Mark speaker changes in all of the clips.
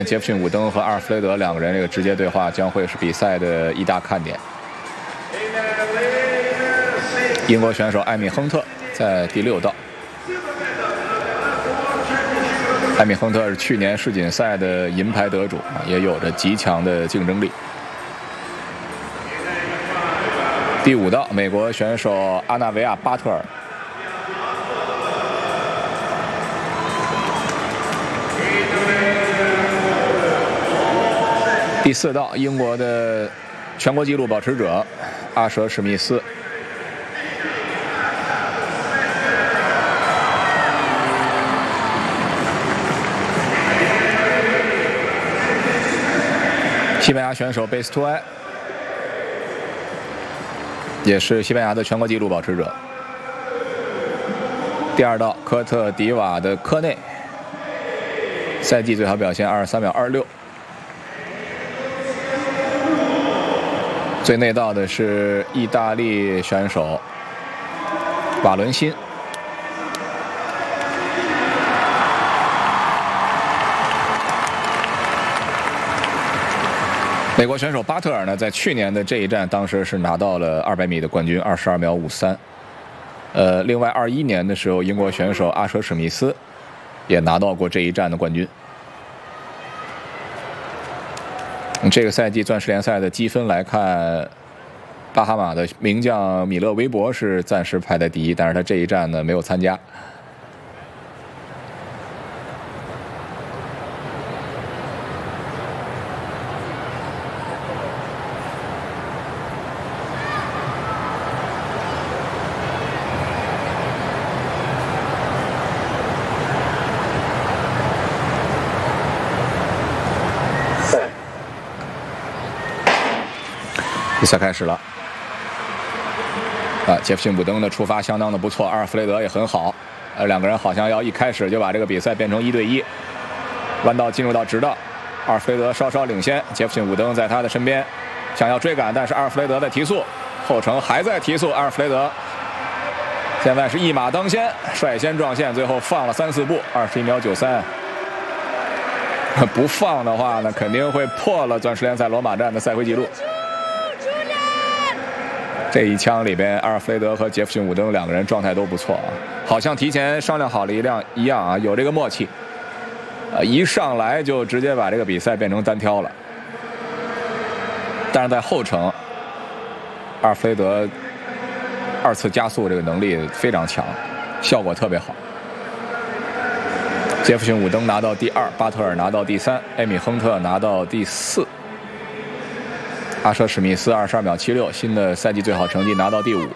Speaker 1: 杰弗逊·伍登和阿尔弗雷德两个人这个直接对话将会是比赛的一大看点。英国选手艾米·亨特在第6道。艾米·亨特是去年世锦赛的银牌得主也有着极强的竞争力。第5道，美国选手阿纳维亚·巴特尔。第4道，英国的全国纪录保持者阿舍·史密斯。西班牙选手贝斯图埃，也是西班牙的全国纪录保持者。第2道，科特迪瓦的科内，赛季最好表现23秒26。最内道的是意大利选手瓦伦辛。美国选手巴特尔呢，在去年的这一站，当时是拿到了200米的冠军，22秒53。另外21年的时候，英国选手阿舍史密斯也拿到过这一站的冠军。这个赛季钻石联赛的积分来看，巴哈马的名将米勒维伯是暂时排在第1，但是他这一站呢没有参加。比赛开始了，杰弗逊·伍登的出发相当的不错，阿尔弗雷德也很好，两个人好像要一开始就把这个比赛变成1对1。弯道进入到直道，阿尔弗雷德稍稍领先，杰弗逊·伍登在他的身边，想要追赶，但是阿尔弗雷德在提速，后程还在提速，阿尔弗雷德现在是一马当先，率先撞线，最后放了3、4步，21秒93。不放的话呢，肯定会破了钻石联赛罗马站的赛会纪录。这一枪里边，阿尔弗雷德和杰弗逊·伍登两个人状态都不错好像提前商量好了一样有这个默契。一上来就直接把这个比赛变成单挑了。但是在后程，阿尔弗雷德2次加速这个能力非常强，效果特别好。杰弗逊·伍登拿到第2，巴特尔拿到第3，艾米·亨特拿到第4。阿舍史密斯22秒76，新的赛季最好成绩拿到第5。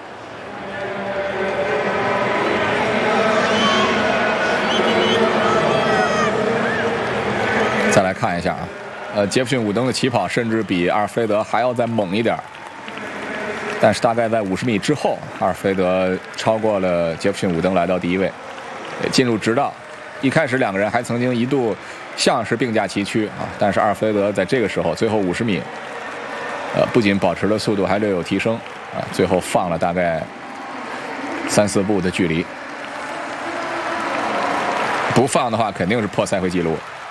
Speaker 1: 再来看一下杰弗逊·伍登的起跑甚至比阿尔弗雷德还要再猛一点，但是大概在50米之后，阿尔弗雷德超过了杰弗逊·伍登，来到第1位，进入直道。一开始两个人还曾经一度像是并驾齐驱但是阿尔弗雷德在这个时候最后50米。不仅保持了速度，还略有提升最后放了大概3、4步的距离。不放的话，肯定是破赛会纪录。